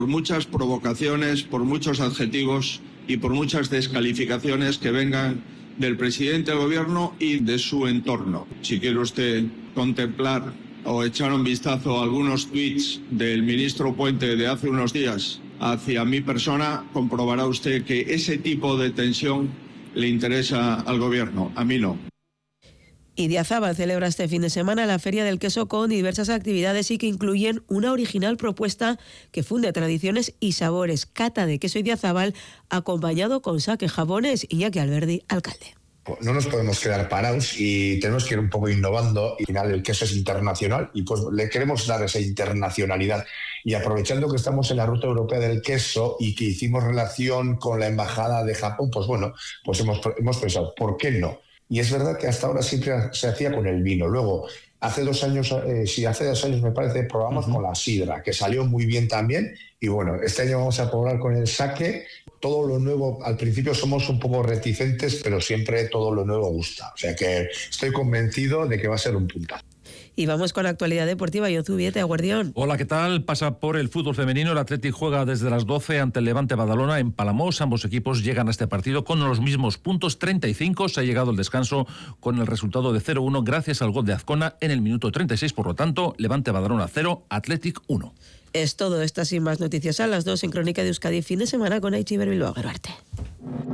Por muchas provocaciones, por muchos adjetivos y por muchas descalificaciones que vengan del presidente del gobierno y de su entorno. Si quiere usted contemplar o echar un vistazo a algunos tweets del ministro Puente de hace unos días hacia mi persona, comprobará usted que ese tipo de tensión le interesa al gobierno, a mí no. Idiazábal celebra este fin de semana la Feria del Queso con diversas actividades y que incluyen una original propuesta que funde tradiciones y sabores. Cata de queso Idiazábal acompañado con saque jabones. Iñaki Alberdi, alcalde. No nos podemos quedar parados y tenemos que ir un poco innovando. Y al final el queso es internacional y pues le queremos dar esa internacionalidad. Y aprovechando que estamos en la ruta europea del queso y que hicimos relación con la embajada de Japón, pues bueno, pues hemos pensado, ¿por qué no? Y es verdad que hasta ahora siempre se hacía con el vino. Luego, hace 2 años me parece, probamos con la sidra, que salió muy bien también. Y bueno, este año vamos a probar con el sake. Todo lo nuevo, al principio somos un poco reticentes, pero siempre todo lo nuevo gusta. O sea que estoy convencido de que va a ser un puntazo. Y vamos con la actualidad deportiva. Jon Zubieta, Guardión. Hola, ¿qué tal? Pasa por el fútbol femenino. El Athletic juega desde las 12 ante el Levante Badalona en Palamós. Ambos equipos llegan a este partido con los mismos puntos, 35. Se ha llegado al descanso con el resultado de 0-1 gracias al gol de Azcona en el minuto 36. Por lo tanto, Levante Badalona 0, Athletic 1. Es todo. Estas y más noticias a las 2 en Crónica de Euskadi. Fin de semana con Aichiber Bilbao. Arte.